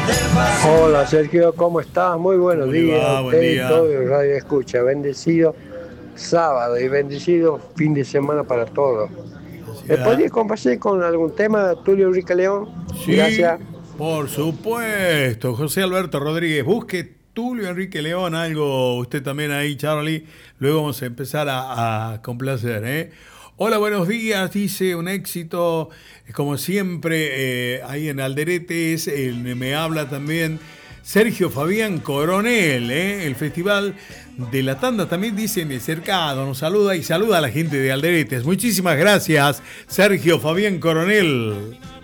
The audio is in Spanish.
Hola Sergio, ¿cómo estás? Muy buenos ¿Cómo le días a va? Buen usted y día. todo el Radio Escucha. Bendecido sábado y bendecido fin de semana para todos. ¿Me Felicidad. podría compartir con algún tema, Tulio Enrique León? Sí, Gracias. por supuesto. José Alberto Rodríguez, busque Tulio Enrique León, algo usted también ahí, Charlie. Luego vamos a empezar a complacer, ¿eh? Hola, buenos días, dice un éxito, como siempre, ahí en Alderetes, me habla también Sergio Fabián Coronel, ¿eh? El Festival de la Tanda también dice en el cercado, nos saluda y saluda a la gente de Alderetes. Muchísimas gracias, Sergio Fabián Coronel.